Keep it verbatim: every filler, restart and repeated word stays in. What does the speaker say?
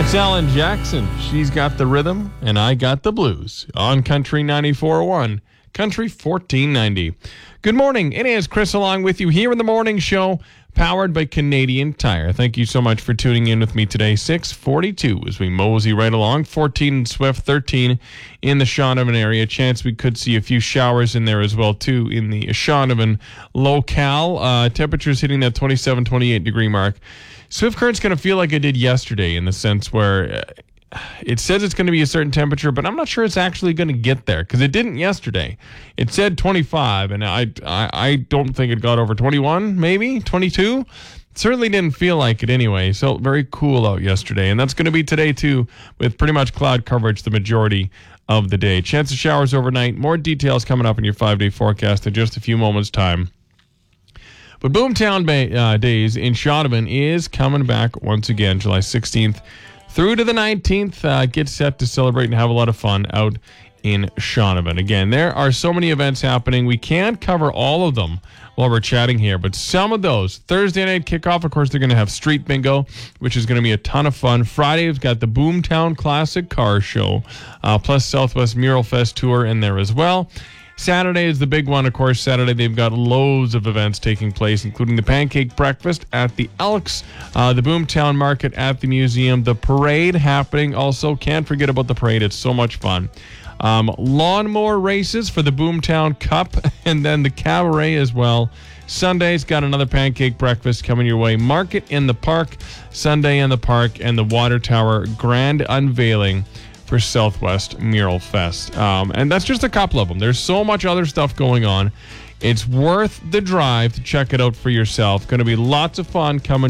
That's Alan Jackson. She's got the rhythm, and I got the blues. On Country ninety-four point one, Country fourteen ninety. Good morning. It is Chris along with you here in the morning show, powered by Canadian Tire. Thank you so much for tuning in with me today. six forty-two as we mosey right along. fourteen in Swift, thirteen in the Shaunavon area. Chance we could see a few showers in there as well, too, in the Shaunavon locale. Uh, temperatures hitting that twenty-seven, twenty-eight degree mark. Swift Current's going to feel like it did yesterday in the sense where uh, it says it's going to be a certain temperature, but I'm not sure it's actually going to get there because it didn't yesterday. It said twenty-five, and I, I, I don't think it got over twenty-one, maybe twenty-two. Certainly didn't feel like it anyway. So very cool out yesterday, and that's going to be today too, with pretty much cloud coverage the majority of the day. Chance of showers overnight. More details coming up in your five-day forecast in just a few moments' time. But Boomtown Bay, uh, Days in Shaunavon is coming back once again, July sixteenth through to the nineteenth. Uh, get set to celebrate and have a lot of fun out in Shaunavon. Again, there are so many events happening. We can't cover all of them while we're chatting here, but some of those. Thursday night kickoff, of course, they're going to have Street Bingo, which is going to be a ton of fun. Friday, we've got the Boomtown Classic Car Show, uh, plus Southwest Mural Fest Tour in there as well. Saturday is the big one, of course. Saturday, they've got loads of events taking place, including the Pancake Breakfast at the Elks, uh, the Boomtown Market at the museum, the parade happening also. Can't forget about the parade. It's so much fun. Um, lawnmower races for the Boomtown Cup, and then the cabaret as well. Sunday's got another Pancake Breakfast coming your way. Market in the Park, Sunday in the Park, and the Water Tower Grand Unveiling for Southwest Mural Fest. Um, and that's just a couple of them. There's so much other stuff going on. It's worth the drive to check it out for yourself. Going to be lots of fun coming